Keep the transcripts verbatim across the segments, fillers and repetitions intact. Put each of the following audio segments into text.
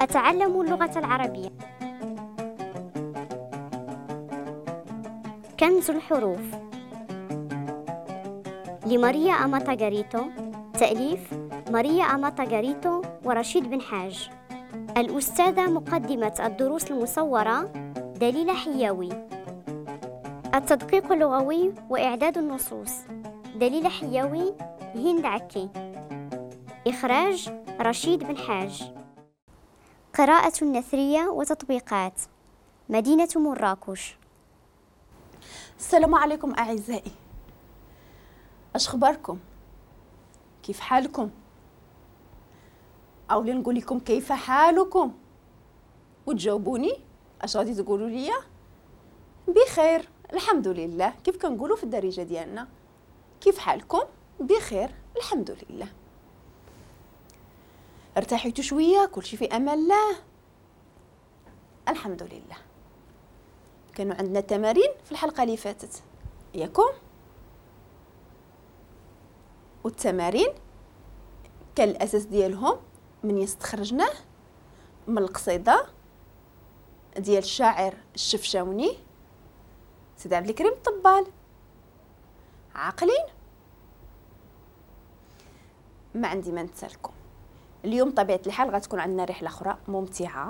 أتعلم اللغة العربية. كنز الحروف لماريا أماتا غاريتو، تأليف ماريا أماتا غاريتو ورشيد بن حاج. الأستاذة مقدمة الدروس المصورة دليلة حياوي. التدقيق اللغوي وإعداد النصوص دليلة حياوي، هند عكي. إخراج رشيد بن حاج. قراءة النثرية وتطبيقات مدينة مراكش. السلام عليكم أعزائي، اش خباركم؟ كيف حالكم؟ أو نقول لكم كيف حالكم وتجاوبوني اش غادي تقولوا لي؟ بخير الحمد لله. كيف كنقولوا في الدارجه ديالنا؟ كيف حالكم؟ بخير الحمد لله. ارتاحيتوا شويه؟ كلشي في امان الله؟ الحمد لله. كانوا عندنا تمارين في الحلقه اللي فاتت ياكم، والتمارين كان الاساس ديالهم من يستخرجناه من القصيده ديال الشاعر الشفشاوني سيدي عبد الكريم الطبال. عاقلين؟ ما عندي ما نسالكم. اليوم طبيعه الحال غتكون عندنا رحله اخرى ممتعه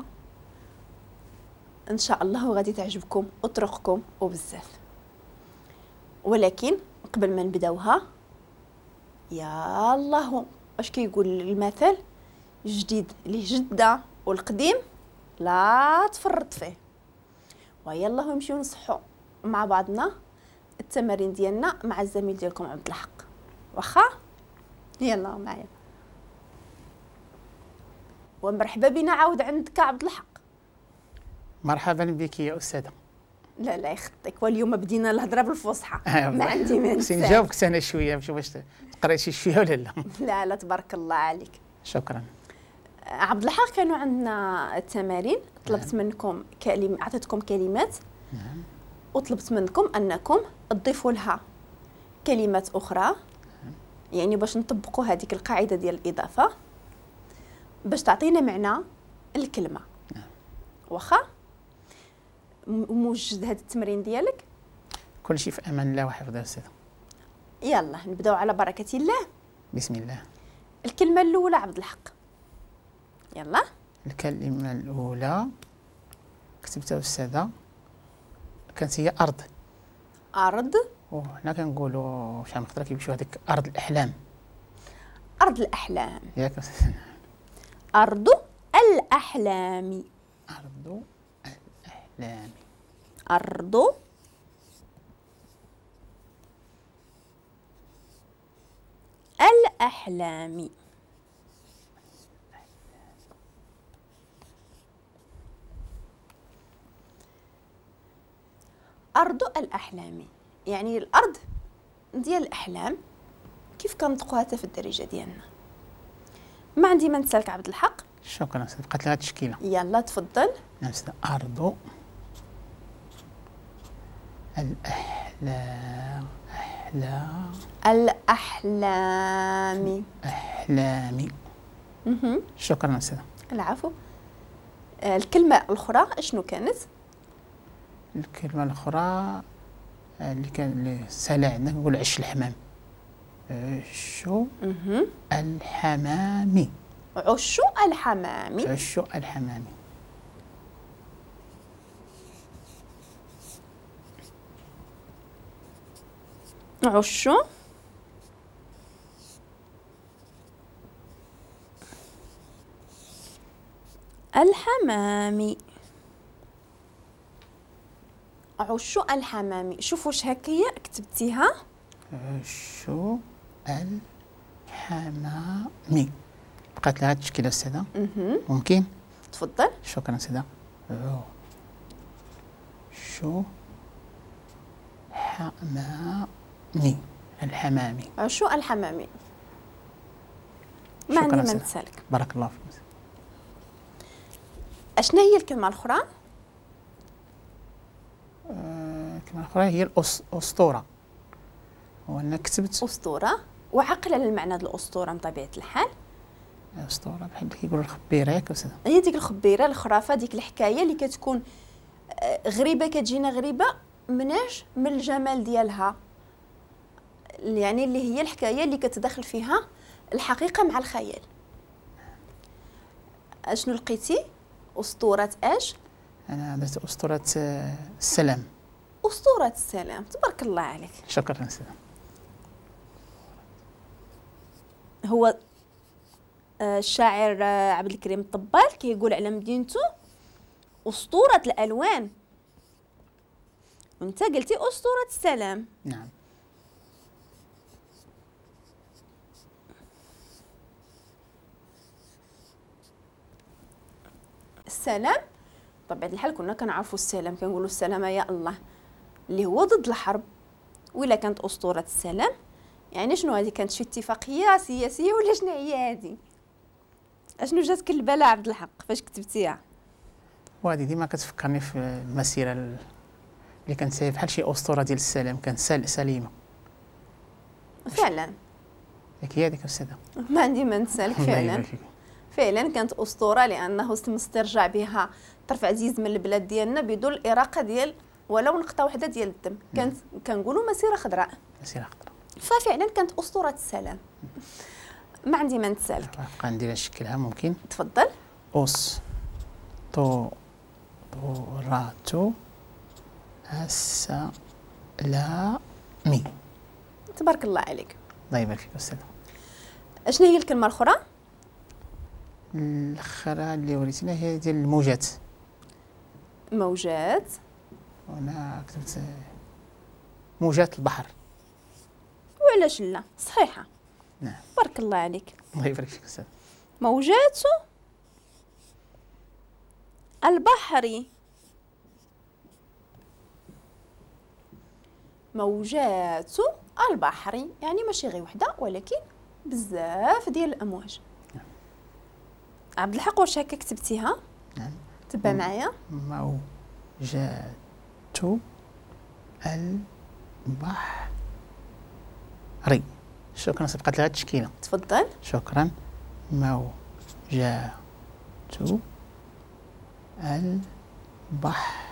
ان شاء الله وغادي تعجبكم وترقكم وبزاف. ولكن قبل ما نبداوها، يا الله اش كيقول المثل؟ جديد ليه جده والقديم لا تفرط فيه. ويلا نمشيو نصحوا مع بعضنا التمارين ديالنا مع الزميل ديالكم عبد الحق. واخا يلا معايا. ومرحبا بنا عاود عندك عبد الحق. مرحبا بك يا استاذه. لا لا يخطيك، واليوم بدينا الهضره بالفصحى. ما عندي ما نسى نجاوبك انا شويه نشوف واش قريتي شويه ولا لا. لا لا تبارك الله عليك. شكرا عبد الحق. كانوا عندنا التمارين، طلبت نعم. منكم كلمات، اعطيتكم كلمات نعم. وطلبت منكم انكم تضيفوا لها كلمات اخرى نعم. يعني باش نطبقوا هذيك القاعده ديال الاضافه باش تعطينا معنى الكلمه نعم. واخا موجد هذا التمرين ديالك؟ كل شيء في امان الله وحفظ استاذ. يلا نبداو على بركه الله. بسم الله. الكلمه الاولى عبد الحق، يلا. الكلمه الاولى كتبتها استاذه كانت هي ارض. ارض. وهنا كنقولوا شحال من خطره كيمشيو هذيك ارض الاحلام. ارض الاحلام ياك ارض الاحلام. ارض الاحلام. ارض الاحلام. أرض الأحلام يعني الأرض ديال الأحلام. كيف كنطقوها حتى في الدارجة ديالنا؟ ما عندي ما نسالك عبد الحق. شكرا سيدي، بقات لها تشكيله. يلا تفضل. نعم سيدي. أرض الأحلام. أحلام الأحلام. أحلامي. اها شكرا سيدي. العفو. الكلمة الأخرى شنو كانت؟ الكلمة الأخرى اللي كان اللي سالة عندنا نقول عش الحمام. عشو الحمامي. عشو الحمامي. عشو الحمامي. عشو الحمامي. عشو الحمامي. شوفوا واش هكايا كتبتيها. عشو الحمامي. بقات لها التشكيله استاذه. ممكن تفضل. شكرا استاذه. عشو حمامي. الحمامي. عشو الحمامي. ما عندي ما نسالك. بارك الله فيك. اشنا هي الكلمه الاخرى؟ الكلمه الاخرى هي الاسطوره. وانا كتبت اسطوره. وعقل على المعنى ديال الاسطوره بطبيعه الحال. اسطوره بحال كيقولوا الخبيره ياك استاذه. هي ديك الخبيره الخرافه، ديك الحكايه اللي كتكون غريبه، كتجينا غريبه مناش من الجمال ديالها، يعني اللي هي الحكايه اللي كتدخل فيها الحقيقه مع الخيال. اشنو لقيتي؟ اسطوره اش؟ انا درت اسطوره السلام. اسطوره السلام، تبارك الله عليك. شكرا استاذه. هو الشاعر عبد الكريم الطبال كيقول على مدينته اسطوره الالوان، وانت قلتي اسطوره السلام. نعم. السلام بطبيعه الحال كنا كنعرفوا السلام، كنقولوا السلام يا الله اللي هو ضد الحرب. ولا كانت اسطوره السلام يعني شنو هذه؟ كانت شي اتفاقيه سياسيه ولا شنو هي هذه؟ اشنو جاتك البال عبد الحق فاش كتبتيها؟ وهذه ديما كتفكرني في المسيره اللي كانت ساير بحال شي اسطوره ديال السلام، كانت سليمه فعلا. ياك هي هذيك استاذه. ما عندي ما نسالك. فعلا فعلا كانت اسطوره، لانه تم استرجاع بها طرف عزيز من البلاد ديالنا بدون الاراقه ديال ولو نقطه واحده ديال الدم. كانت كنقولوا مسيره خضراء. مسيره خضراء. ففعلا كانت اسطوره السلام. ما عندي ما نسالك. بقى ندير نشكلها ممكن. تفضل. أس تو طوراتو السلامي. تبارك الله عليك. الله يبارك فيك استاذ. اشنو هي الكلمه الاخرى؟ الاخرى اللي وريتينا هي ديال الموجات. موجات. وانا كتبت موجات البحر. وعلاش لا؟ صحيحه. نعم. بارك الله عليك. الله يبارك فيك استاذ. موجات البحر. موجات البحر يعني ماشي غير وحده ولكن بزاف ديال الامواج. نعم. عبد الحق واش هكا كتبتيها؟ نعم. تبع معايا. موجات البحر. شكرا، سبقت لها التشكيله. تفضل. شكرا. موجات البحر.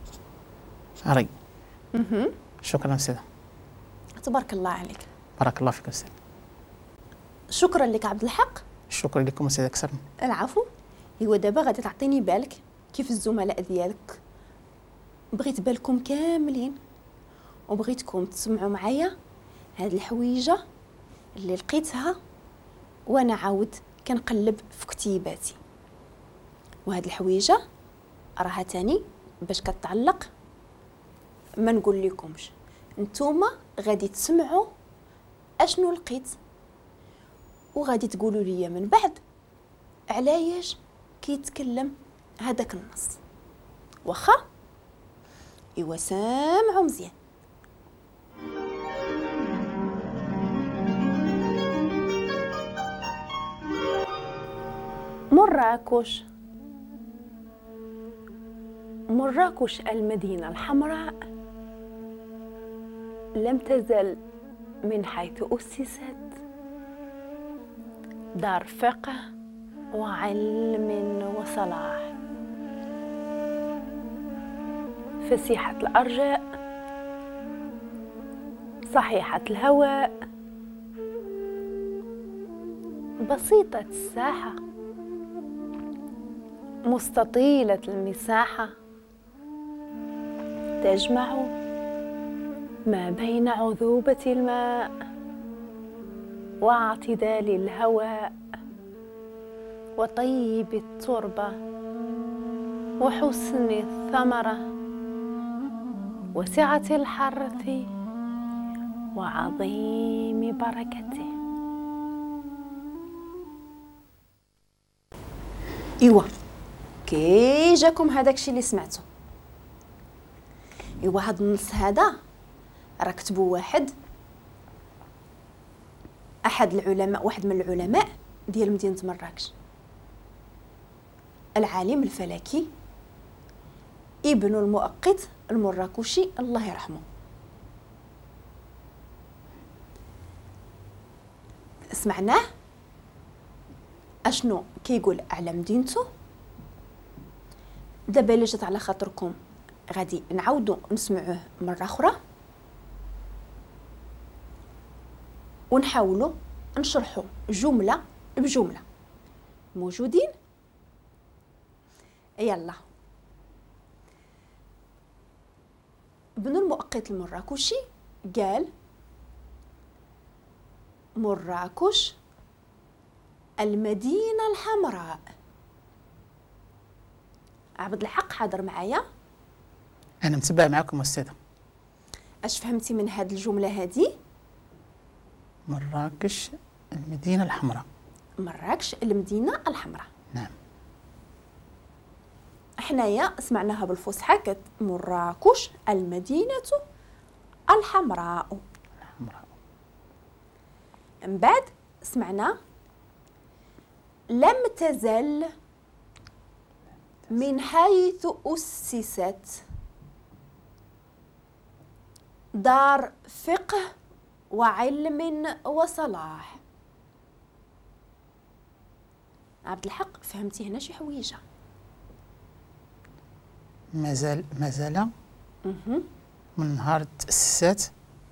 اها. شكرا استاذه. تبارك الله عليك. بارك الله فيك استاذ. شكرا لك عبد الحق. شكرا لكم استاذ اكثر. العفو. ايوا دابا غادي تعطيني بالك كيف الزملاء ديالك، بغيت بالكم كاملين وبغيتكم تسمعوا معايا هاد الحويجه اللي لقيتها وانا عاود كنقلب في كتيباتي. وهاد الحويجه راها تاني باش كتعلق ما نقول لكمش، نتوما غادي تسمعوا اشنو لقيت وغادي تقولوا لي من بعد علاش كيتكلم هذاك النص. واخا؟ ايوا سامعوا مزيان. مراكش. مراكش المدينة الحمراء لم تزل من حيث أسست دار فقه وعلم وصلاح، فسيحة الأرجاء، صحيحة الهواء، بسيطة الساحة، مستطيلة المساحة، تجمع ما بين عذوبة الماء واعتدال الهواء وطيب التربة وحسن الثمرة وسعة الحرث وعظيم بركته. ايوا كي جاكم هذاك الشيء اللي سمعتو؟ ايوا هذا النص هذا راه كتبو واحد احد العلماء، واحد من العلماء ديال مدينه مراكش، العالم الفلكي ابن المؤقت المراكشي الله يرحمه. سمعناه اشنو كيقول على مدينته. دابا اللي جات على خاطركم غادي نعاودو نسمعوه مره اخرى ونحاولوا نشرحوا جمله بجمله. موجودين؟ يلا. ابن المؤقت المراكشي قال: مراكش المدينة الحمراء. عبد الحق حاضر معايا؟ انا متبع معكم استاذه. اش فهمتي من هاد الجملة هادي؟ مراكش المدينه الحمراء. مراكش المدينة الحمراء. نعم. حنايا سمعناها بالفصحى كت مراكش المدينة الحمراء. الحمراء. من بعد سمعنا لم تزل من حيث أسست دار فقه وعلم وصلاح. عبد الحق فهمتي هنا شي حويجه؟ مازال مازال من نهار تأسست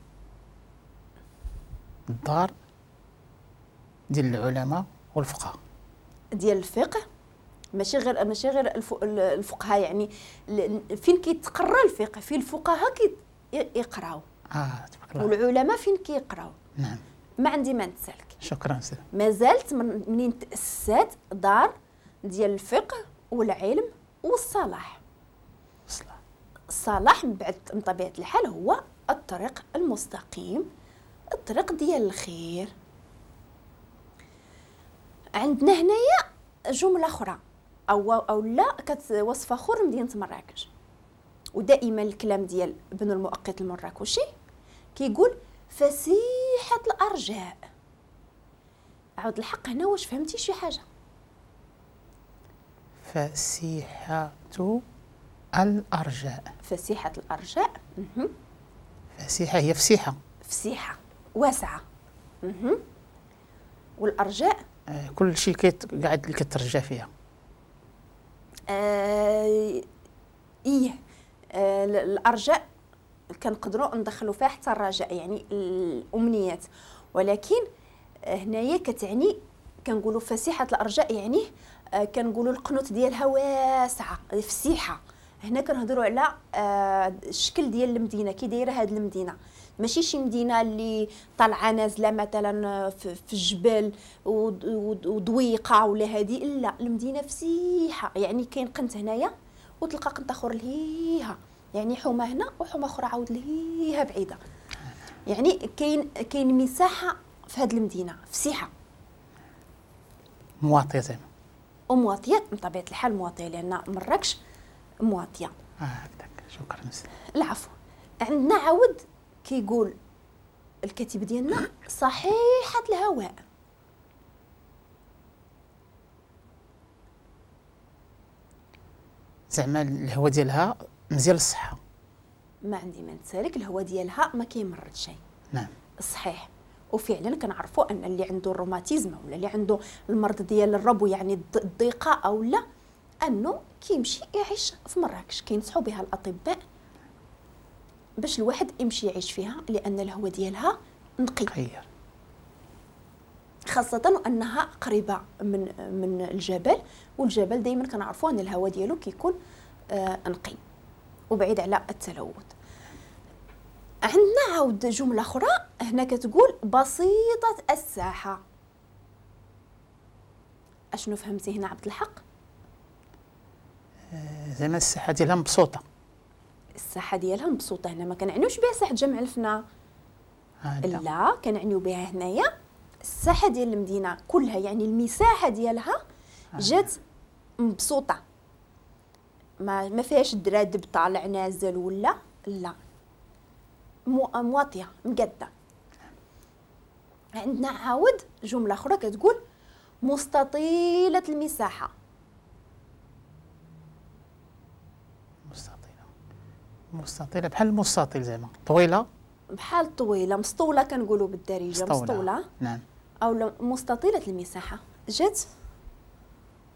الدار ديال العلماء والفقهاء. ديال الفقه ماشي غير ماشي غير الفقهاء، يعني فين كيتقرى الفقه في الفقهاء كيقراو. اه تبارك الله. والعلماء فين كيقراو. نعم. ما عندي ما نتسالك. شكرا استاذ. مازالت من منين تأسست دار ديال الفقه والعلم والصلاح. صلاح. الصلاح من بعد من طبيعة الحال هو الطريق المستقيم، الطريق ديال الخير. عندنا هنايا جملة أخرى أو أو لا كتوصف آخر مدينة مراكش. ودائما الكلام ديال ابن المؤقت المراكشي كيقول فسيحة الأرجاء. عاود الحق هنا واش فهمتي شي حاجة؟ فسيحة الأرجاء. فسيحة الأرجاء. مه. فسيحة هي فسيحة. فسيحة واسعة. مه. والأرجاء آه كل شيء كيت قاعد اللي كترجع فيها. آه إيه آه الأرجاء كنقدروا ندخلوا فيها حتى الرجاء، يعني الأمنيات، ولكن هنايا كتعني كنقولوا فسيحة الأرجاء يعني آه كنقولوا القنوت ديالها واسعة فسيحة. هنا كنهضروا على آه الشكل ديال المدينة كي دايره هذه المدينة، ماشي شي مدينة اللي طالعة نازلة مثلا في الجبل وضويقة ولا هذه، لا المدينة فسيحة يعني كاين قنت هنايا وتلقى قنت اخر لهيها، يعني حومه هنا وحومه اخرى عاود لهيها بعيدة، يعني كاين كاين مساحة في هذه المدينة فسيحة مواطية زعما. ومواطية من طبيعة الحال مواطية لأن مراكش مواطية. اه هكذاك. شكرا استاذ. العفو. عندنا عاود كيقول الكاتب ديالنا صحيحة الهواء. زعما الهواء ديالها مزيان للصحة. ما عندي ما نتسالك، الهواء ديالها ما كيمرض شيء. نعم. صحيح. وفعلا كنعرفوا ان اللي عنده الروماتيزم ولا اللي عنده المرض ديال الربو يعني الضيقه او لا انه كيمشي يعيش في مراكش، كينصحوا بها الاطباء باش الواحد يمشي يعيش فيها لان الهواء ديالها نقي. خير. خاصه انها قريبه من من الجبل، والجبل دائما كنعرفوا ان الهواء ديالو كيكون آه نقي وبعيد على التلوث. عندنا عاود جملة أخرى هنا كتقول بسيطة الساحة. أشنو فهمتي هنا عبد الحق؟ آه زعما الساحة ديالها مبسوطة. الساحة ديالها مبسوطة هنا ما كنعنيوش بها ساحة جمع الفنا. آه لا, لا كنعنيو بها هنايا الساحة ديال المدينة كلها، يعني المساحة ديالها جات مبسوطة، ما ما فيهاش الدرادب طالع نازل ولا لا، مواطيه مقاده. عندنا عاود جمله اخرى كتقول مستطيله المساحه. مستطيله مستطيله بحال المستطيل زعما طويله، بحال طويله مسطوله كنقولوا بالدارجه. مسطوله. نعم. او مستطيله المساحه جات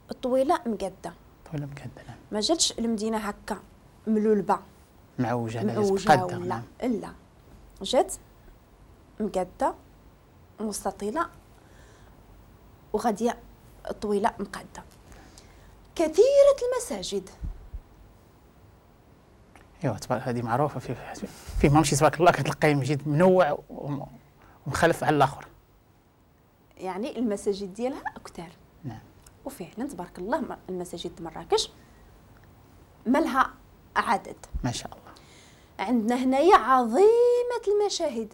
الطويله مقاده، طويله مقاده. نعم. ما جاتش المدينه هكا ملولبه معوجه معوجه ولا نعم. لا، جات مقاده مستطيله وغاديه طويله مقاده. كثيره المساجد. ايوا تبارك، هذه معروفه في في ممشي تبارك الله كتلقاي مسجد منوع ومخالف على الاخر. يعني المساجد ديالها كثار. نعم. وفعلا تبارك الله المساجد مراكش مالها عدد ما شاء الله. عندنا هنايا عظيمه المشاهد.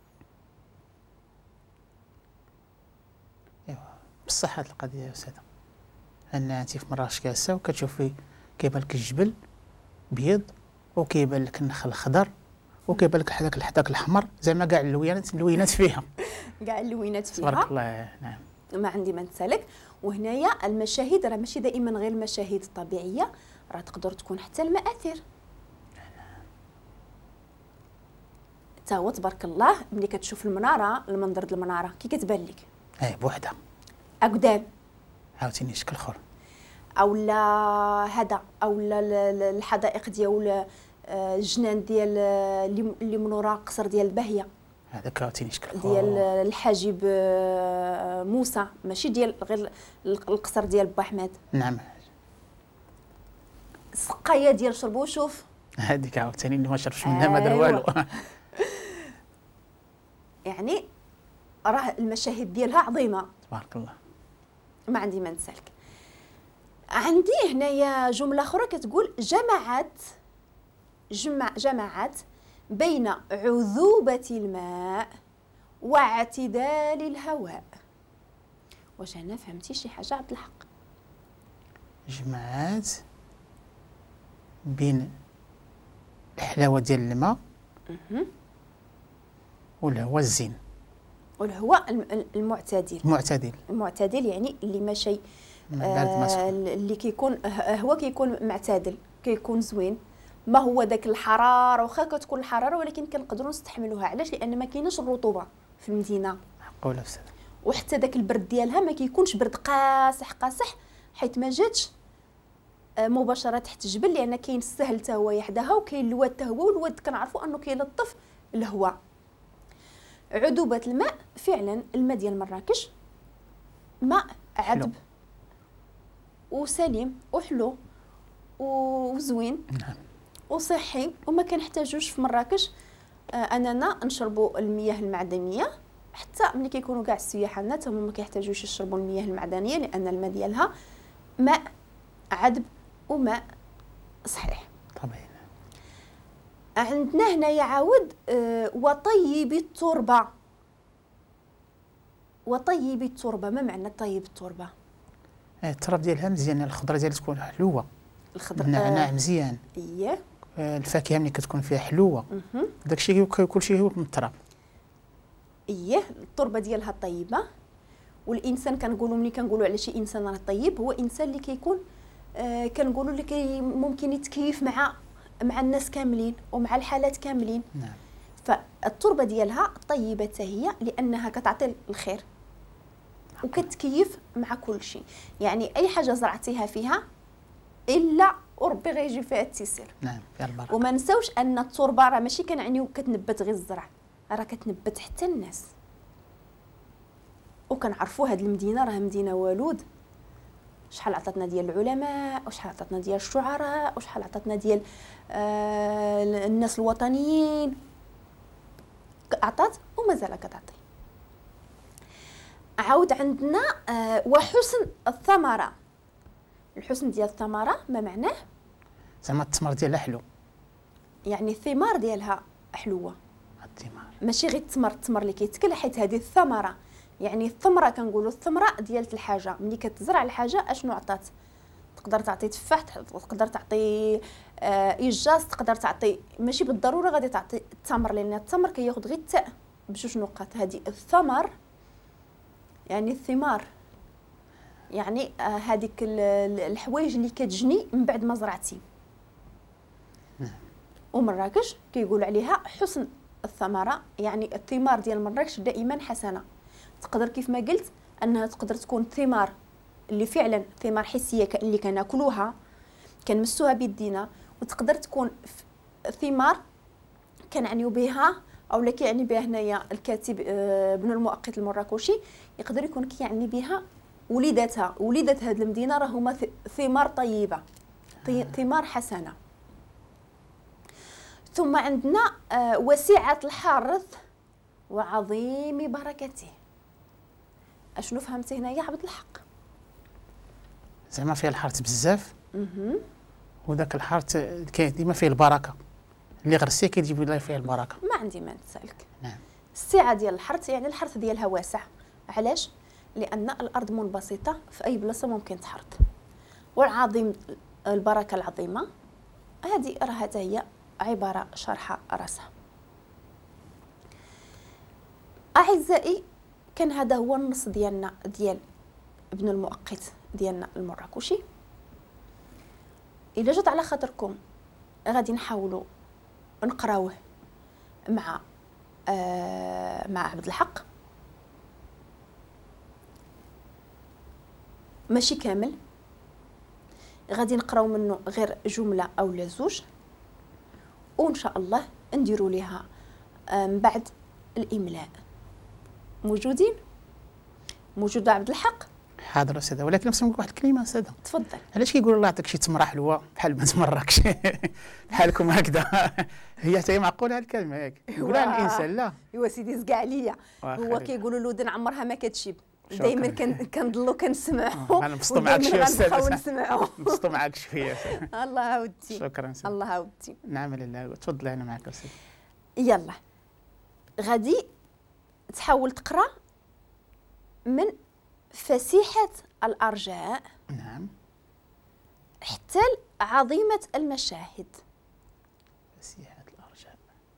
ايوا بصح هذه القضيه يا استاذه، ان انت في مراكش جالسه وكتشوفي كيبان لك الجبل بيض وكيبان لك النخل خضر وكيبان لك هذاك الحداك الاحمر، زعما كاع اللوينات اللوينات فيها كاع اللوينات فيها تبارك الله. نعم. ما عندي ما نسالك. وهنايا المشاهد راه ماشي دائما غير المشاهد الطبيعيه، راه تقدر تكون حتى المآثر. تا هو تبارك الله ملي كتشوف المناره، المنظر ديال المناره كي كتبان لك اي بوحدها اقدام عاوتاني شكل اخر، اولا هذا اولا الحدائق ديال الجنان ديال اللي من وراء قصر ديال الباهيه، هذاك عاوتاني شكل ديال الحاجب موسى، ماشي ديال غير القصر ديال با احمد. نعم. السقايه ديال شربو شوف هذيك عاوتاني اللي ما شربش منها ما دار والو. يعني راه المشاهد ديالها عظيمه تبارك الله. ما عندي ما نسالك. عندي هنايا جمله اخرى كتقول جمعت جمع جمعت بين عذوبه الماء واعتدال الهواء. واش انا فهمتي شي حاجه عبد الحق؟ جمعات بين الحلاوه ديال الماء والهواء الزين والهواء المعتدل. المعتدل المعتدل يعني اللي ماشي آه اللي كيكون هو كيكون معتدل، كيكون زوين، ما هو داك الحراره، واخا كتكون الحراره ولكن كنقدروا نستحملوها. علاش؟ لان ما كايناش الرطوبه في المدينه. معقوله استاذ. وحتى داك البرد ديالها ما كيكونش برد قاصح قاصح، حيت ما جاتش مباشره تحت الجبل، لان كاين السهل حتى هو يحداها وكاين الواد حتى هو، والواد كنعرفوا انه كيلطف الهواء. عذوبه الماء، فعلا الماء ديال مراكش ماء عذب وسليم وحلو وزوين. نعم. وصحي، وما كنحتاجوش في مراكش آه اننا نشربوا المياه المعدنيه. حتى ملي كيكونوا كاع السياح عندنا حتى هما ما كيحتاجوش يشربوا المياه المعدنيه، لان الماء ديالها ماء عذب وماء صحيح. طبيعي. عندنا هنايا عاود آه وطيب التربه. وطيب التربه، ما معنى طيب التربه؟ التراب ديالها مزيان، الخضره ديالها تكون حلوه، الخضره النعناع مزيان. اييه. الفاكهه ملي كتكون فيها حلوه، داكشي كلشي هو من التراب. اييه، التربه ديالها طيبه. والانسان كنقولوا ملي كنقولوا على شي انسان راه طيب، هو انسان اللي كيكون آه كنقولوا اللي كي ممكن يتكيف مع مع الناس كاملين ومع الحالات كاملين. نعم. فالتربه ديالها طيبه حتى هي، لانها كتعطي الخير وكتكيف مع كل شيء. يعني اي حاجه زرعتيها فيها الا وربي غيجي فيها التيسير. نعم، فيها البركه. وما نساوش ان التربه راه ماشي كنعنيو كتنبت غير الزرع، راه كتنبت حتى الناس. وكنعرفوا هاد المدينه راه مدينه ولود، شحال عطاتنا ديال العلماء، وشحال عطاتنا ديال الشعراء، وشحال عطاتنا ديال آه الناس الوطنيين، عطات ومازال كتعطي. عاود عندنا آه وحسن الثمره. الحسن ديال الثمره ما معناه؟ زعما الثمر ديالها حلو، يعني الثمار ديالها حلوه، الثمار ماشي غير التمر التمر اللي كيتكل، حيت هذه الثمره. يعني الثمره كنقولوا الثمره ديال الحاجه. ملي كتزرع الحاجه اشنو عطات؟ تقدر تعطي تفاح، تقدر تعطي آه ايجاز، تقدر تعطي، ماشي بالضروره غادي تعطي التمر، لان التمر كياخذ غير التاء بجوج نقاط. هذه الثمر يعني الثمار، يعني آه هذيك الحوايج اللي كتجني من بعد ما زرعتي. ومراكش كيقول عليها حسن الثمره، يعني الثمار ديال مراكش دائما حسنه. تقدر كيف ما قلت انها تقدر تكون ثمار اللي فعلا ثمار حسيه ك- اللي كناكلوها كنمسوها بيدينا، وتقدر تكون ف- ثمار كنعنيو بها او لا كيعني بها هنايا الكاتب آه، ابن المؤقت المراكشي، يقدر يكون كيعني بها وليداتها وليدات هذه المدينه راهما ث- ثمار طيبه، طي- ثمار حسنه. ثم عندنا آه، وسعه الحارث وعظيم بركته. اشنو فهمتي هنايا عبد الحق؟ زعما فيها الحارت بزاف، اها وذاك الحارت كاين ديما فيه البركه، اللي غرسيه كيجيب الله فيه البركه. ما عندي ما نسالك. نعم. السعه ديال الحرث يعني الحرث ديالها واسع. علاش؟ لان الارض منبسطه في اي بلاصه ممكن تحرث. والعظيم البركه العظيمه هذه راه حتى هي عباره شرحه راسها. اعزائي، كان هذا هو النص ديالنا ديال ابن المؤقت ديالنا المراكشي. الا جات على خاطركم غادي نحاولوا نقراوه مع آه مع عبد الحق، ماشي كامل، غادي نقراو منه غير جمله او لا زوج، وان شاء الله نديروا ليها آه من بعد الاملاء. موجودين؟ موجود عبد الحق؟ حاضر استاذه، ولكن بس نقول واحد الكلمه استاذه. تفضل. علاش كيقولوا الله يعطيك شي تمره حلوه بحال ما تمركش بحالكم هكذا؟ هي حتى هي معقوله هذه الكلمه ياك؟ يقولها الانسان لا. ايوا سيدي زكى عليا، هو كيقولوا الودن عمرها ما كتشيب، دائما كنضلوا كنسمعوا انا نبسطوا معاك شويه استاذه، غنبقاو نسمعوا. نبسطوا معاك شويه. الله ودي. شكرا استاذ. الله ودي. نعم لله، تفضلي انا معك استاذ. يلا غادي تحاول تقرا من فسيحة الأرجاء نعم. حتى عظيمة المشاهد. فسيحة الأرجاء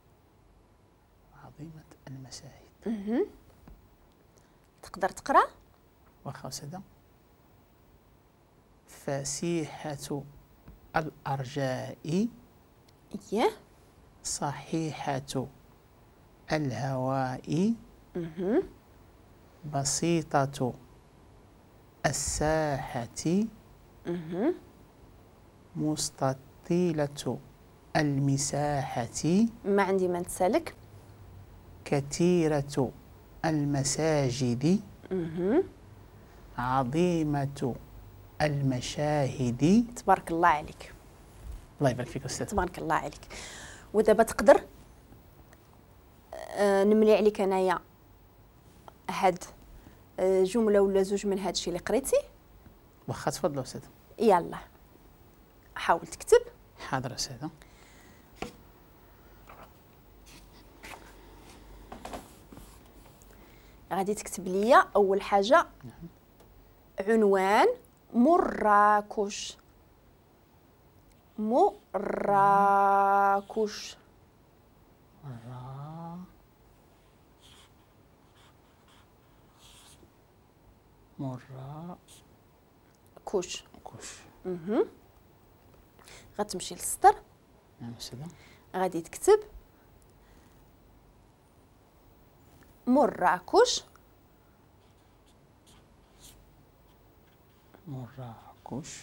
عظيمة المشاهد. اها تقدر تقرا؟ واخا استاذه. فسيحة الأرجاء اييه. صحيحة الهواء اها بسيطة الساحة اها مستطيلة المساحة ما عندي ما نسالك. كثيرة المساجد اها عظيمة المشاهد. تبارك الله عليك. الله يبارك فيك استاذ. تبارك الله عليك. ودابا تقدر آه نملي عليك انايا هاد آه جمله ولا زوج من هاد الشيء اللي قريتي. واخا تفضلوا استاذ. يلا حاول تكتب. حاضر استاذه. غادي تكتب لي اول حاجه عنوان مراكش. مراكش. را مرا كوش. كوش. اها غتمشي للسطر. نعم استاذه. غادي تكتب مراكش مراكش.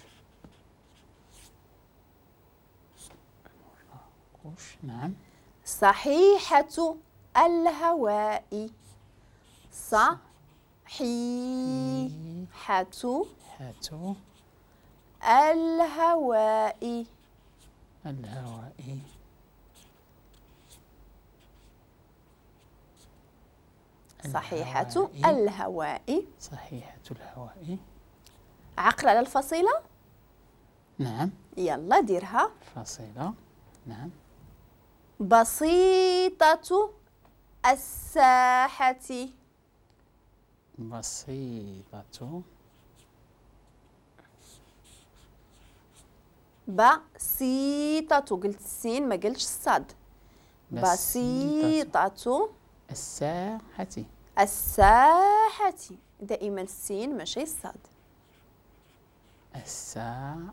مراكش. نعم. صحيحة الهواء. صحيحة حاتو الهواء. الهواء. صحيحة الهواء. الهواء. صحيحة الهواء. عقل على الفصيلة. نعم. يلا ديرها. فاصلة. نعم. بسيطة الساحة. بسيطة. بسيطة قلت السين ما قلتش الصاد. بسيطة الساحة. الساحة. دائما السين ماشي الصاد. الساحة.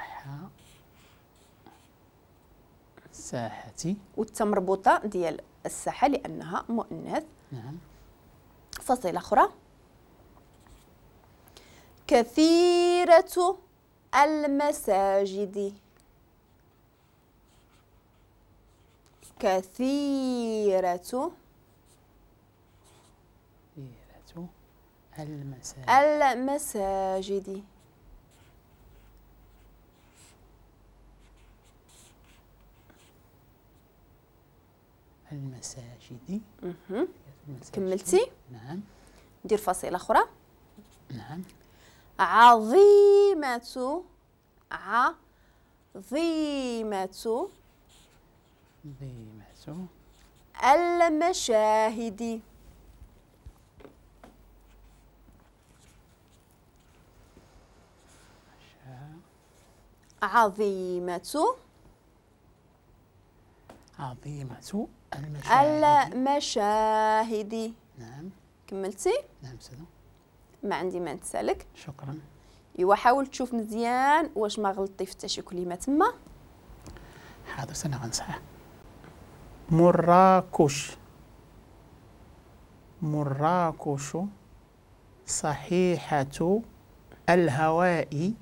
ساحة. والتا مربوطة ديال الساحة لأنها مؤنث. نعم. فصيلة أخرى كثيرة المساجد. كثيرة كثيرة المساجد. المساجد. المساجد. مهم. المساجد. كملتي؟ نعم. ندير فصيلة أخرى. نعم. عظيمة. عظيمة عظيمة المشاهد. عظيمة عظيمة المشاهد. المشاهد. نعم. كملتي؟ نعم سيدة. ما عندي ما نسالك. شكرا. ايوا حاول تشوف مزيان واش ما غلطتي في حتى شي كلمه تما. حاضر سنة غنصحح. مراكش. مراكش صحيحة الهواء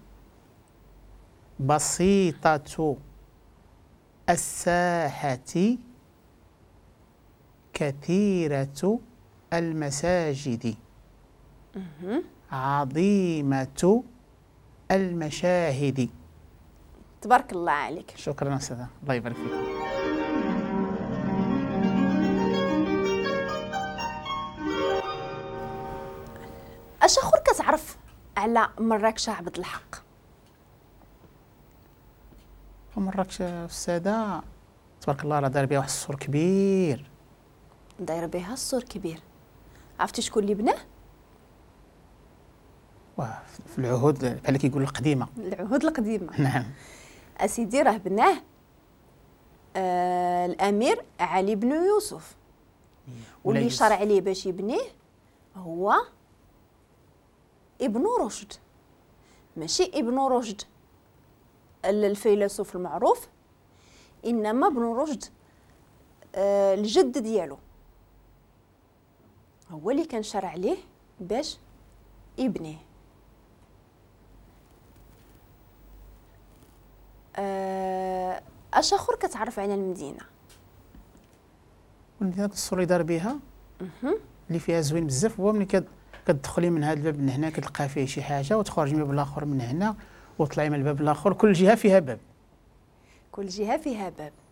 بسيطة الساحة كثيرة المساجد عظيمة المشاهد. تبارك الله عليك. شكرا أستاذة، الله يبارك فيكم. اش اخر كتعرف على مراكش عبد الحق؟ مراكش أستاذة تبارك الله راه دار بها واحد السور كبير. دايره بها السور كبير. عرفتي شكون اللي بناه؟ واه في العهود بحال كيقولوا القديمة. العهود القديمه. نعم. اسيدي راه بناه آه الامير علي بن يوسف، واللي يوسف. شرع عليه باش يبنيه هو ابن رشد، ماشي ابن رشد الفيلسوف المعروف، انما ابن رشد آه الجد ديالو هو اللي كان شرع عليه باش يبنيه. آه اش اخر كتعرف على المدينه؟ والمدينة السور اللي دار بها اللي فيها زوين بزاف هو ملي كد كتدخلي من هذا الباب من هنا كتلقى فيه شي حاجه وتخرجي من الباب الاخر من هنا وطلعي من الباب الاخر، كل جهه فيها باب. كل جهه فيها باب.